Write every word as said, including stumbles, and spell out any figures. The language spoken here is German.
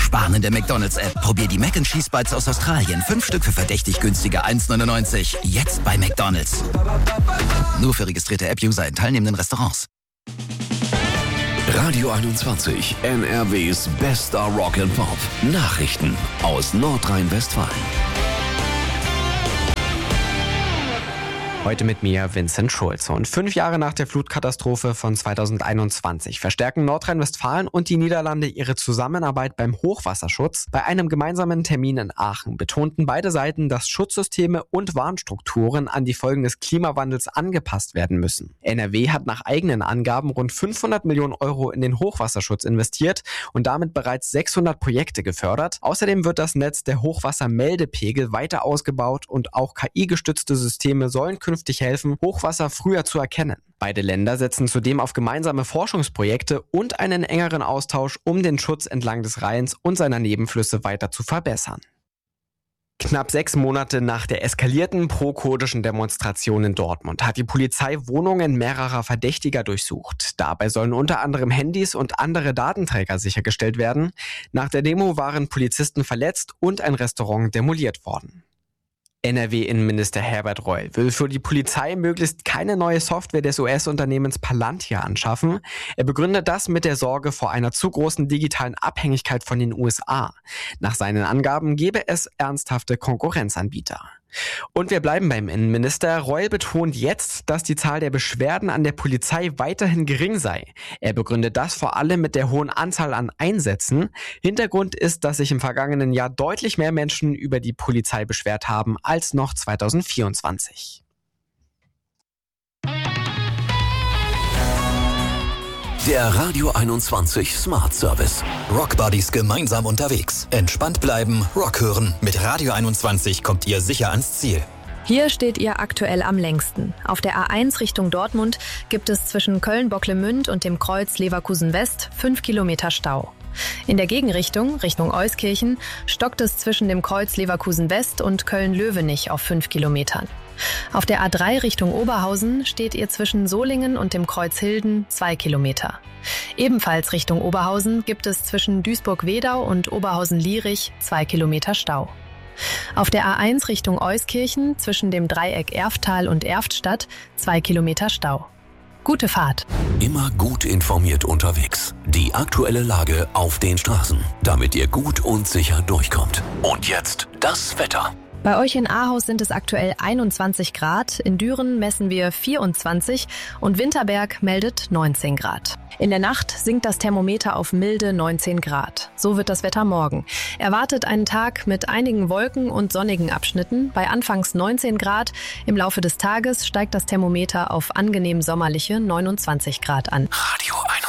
Sparen in der McDonald's-App. Probier die Mac and Cheese Bites aus Australien. Fünf Stück für verdächtig günstige eins neunundneunzig. Jetzt bei McDonald's. Nur für registrierte App-User in teilnehmenden Restaurants. Radio einundzwanzig, N R Ws bester Rock and Pop. Nachrichten aus Nordrhein-Westfalen. Heute mit mir Vincent Schulze. Und fünf Jahre nach der Flutkatastrophe von zweitausendeinundzwanzig verstärken Nordrhein-Westfalen und die Niederlande ihre Zusammenarbeit beim Hochwasserschutz. Bei einem gemeinsamen Termin in Aachen betonten beide Seiten, dass Schutzsysteme und Warnstrukturen an die Folgen des Klimawandels angepasst werden müssen. N R W hat nach eigenen Angaben rund fünfhundert Millionen Euro in den Hochwasserschutz investiert und damit bereits sechshundert Projekte gefördert. Außerdem wird das Netz der Hochwassermeldepegel weiter ausgebaut und auch K I-gestützte Systeme sollen künftig helfen, Hochwasser früher zu erkennen. Beide Länder setzen zudem auf gemeinsame Forschungsprojekte und einen engeren Austausch, um den Schutz entlang des Rheins und seiner Nebenflüsse weiter zu verbessern. Knapp sechs Monate nach der eskalierten pro-kurdischen Demonstration in Dortmund hat die Polizei Wohnungen mehrerer Verdächtiger durchsucht. Dabei sollen unter anderem Handys und andere Datenträger sichergestellt werden. Nach der Demo waren Polizisten verletzt und ein Restaurant demoliert worden. N R W-Innenminister Herbert Reul will für die Polizei möglichst keine neue Software des U S-Unternehmens Palantir anschaffen. Er begründet das mit der Sorge vor einer zu großen digitalen Abhängigkeit von den U S A. Nach seinen Angaben gäbe es ernsthafte Konkurrenzanbieter. Und wir bleiben beim Innenminister. Reul betont jetzt, dass die Zahl der Beschwerden an der Polizei weiterhin gering sei. Er begründet das vor allem mit der hohen Anzahl an Einsätzen. Hintergrund ist, dass sich im vergangenen Jahr deutlich mehr Menschen über die Polizei beschwert haben als noch zweitausendvierundzwanzig. Der Radio einundzwanzig Smart Service. Rockbuddies gemeinsam unterwegs. Entspannt bleiben, Rock hören. Mit Radio einundzwanzig kommt ihr sicher ans Ziel. Hier steht ihr aktuell am längsten. Auf der A eins Richtung Dortmund gibt es zwischen Köln-Bocklemünd und dem Kreuz Leverkusen West fünf Kilometer Stau. In der Gegenrichtung, Richtung Euskirchen, stockt es zwischen dem Kreuz Leverkusen West und Köln-Löwenich auf fünf Kilometern. Auf der A drei Richtung Oberhausen steht ihr zwischen Solingen und dem Kreuz Hilden zwei Kilometer. Ebenfalls Richtung Oberhausen gibt es zwischen Duisburg-Wedau und Oberhausen-Lierich zwei Kilometer Stau. Auf der A eins Richtung Euskirchen zwischen dem Dreieck Erftal und Erftstadt zwei Kilometer Stau. Gute Fahrt. Immer gut informiert unterwegs. Die aktuelle Lage auf den Straßen, damit ihr gut und sicher durchkommt. Und jetzt das Wetter. Bei euch in Ahaus sind es aktuell einundzwanzig Grad, in Düren messen wir vierundzwanzig und Winterberg meldet neunzehn Grad. In der Nacht sinkt das Thermometer auf milde neunzehn Grad. So wird das Wetter morgen. Erwartet einen Tag mit einigen Wolken und sonnigen Abschnitten, bei anfangs neunzehn Grad. Im Laufe des Tages steigt das Thermometer auf angenehm sommerliche neunundzwanzig Grad an. Radio einundzwanzig.